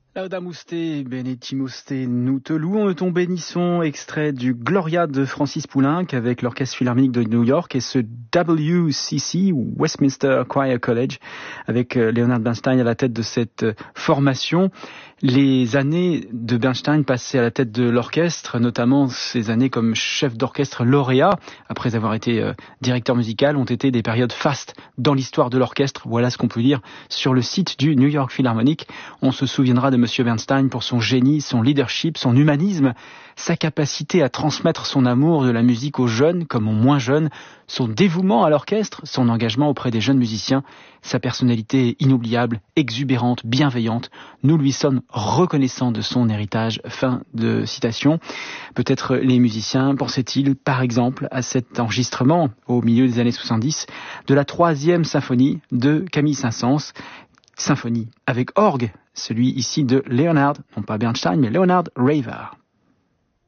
Laudamuste, benedimuste, nous te louons, nous t'en bénissons, extrait du Gloria de Francis Poulenc avec l'Orchestre Philharmonique de New York et ce WCC, Westminster Choir College, avec Leonard Bernstein à la tête de cette formation. Les années de Bernstein passées à la tête de l'orchestre, notamment ses années comme chef d'orchestre lauréat, après avoir été directeur musical, ont été des périodes fastes dans l'histoire de l'orchestre. Voilà ce qu'on peut dire sur le site du New York Philharmonic. On se souviendra de Monsieur Bernstein pour son génie, son leadership, son humanisme, sa capacité à transmettre son amour de la musique aux jeunes comme aux moins jeunes, son dévouement à l'orchestre, son engagement auprès des jeunes musiciens, sa personnalité inoubliable, exubérante, bienveillante. Nous lui sommes reconnaissants de son héritage. Fin de citation. Peut-être les musiciens pensaient-ils, par exemple, à cet enregistrement au milieu des années 70 de la 3e symphonie de Camille Saint-Saëns, symphonie avec orgue, celui ici de Leonard, non pas Bernstein, mais Leonard Raver.